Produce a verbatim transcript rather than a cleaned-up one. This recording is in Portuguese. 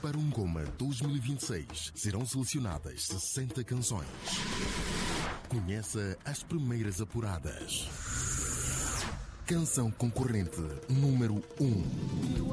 para um Goma dois mil e vinte e seis serão selecionadas sessenta canções. Conheça as primeiras apuradas. Canção concorrente número um.